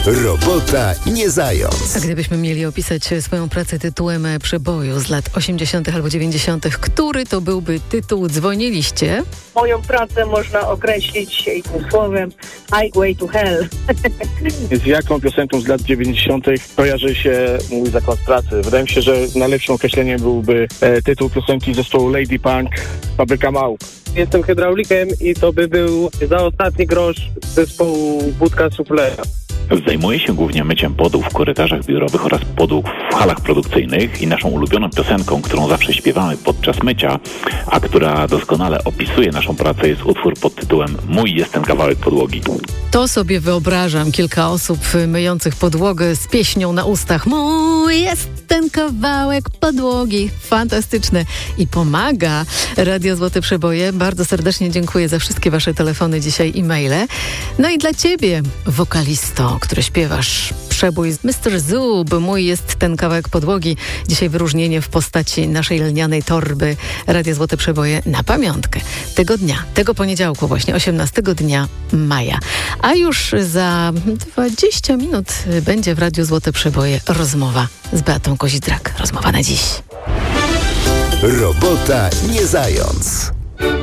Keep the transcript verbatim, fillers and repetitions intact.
Robota nie zając. A gdybyśmy mieli opisać swoją pracę tytułem przeboju z lat osiemdziesiątych albo dziewięćdziesiątych, który to byłby tytuł? Dzwoniliście? Moją pracę można określić jednym słowem Highway to Hell. Z jaką piosenką z lat dziewięćdziesiątych kojarzy się mój zakład pracy? Wydaje mi się, że najlepszym określeniem byłby e, tytuł piosenki zespołu Lady Punk, Fabryka Małp. Jestem hydraulikiem i to by był za ostatni grosz zespołu Budka Suflera. Zajmuję się głównie myciem podłóg w korytarzach biurowych oraz podłóg w halach produkcyjnych i naszą ulubioną piosenką, którą zawsze śpiewamy podczas mycia, a która doskonale opisuje naszą pracę, jest utwór pod tytułem Mój jest ten kawałek podłogi. To sobie wyobrażam kilka osób myjących podłogę z pieśnią na ustach. Mój jest ten kawałek podłogi. Fantastyczne. I pomaga Radio Złote Przeboje. Bardzo serdecznie dziękuję za wszystkie wasze telefony dzisiaj i maile. No i dla ciebie, wokalisto, który śpiewasz przebój z mister Zub, Mój jest ten kawałek podłogi. Dzisiaj wyróżnienie w postaci naszej lnianej torby Radio Złote Przeboje na pamiątkę tego dnia, tego poniedziałku właśnie, osiemnastego dnia maja. A już za dwadzieścia minut będzie w Radiu Złote Przeboje rozmowa z Beatą Kozidrak. Rozmowa na dziś. Robota nie zając.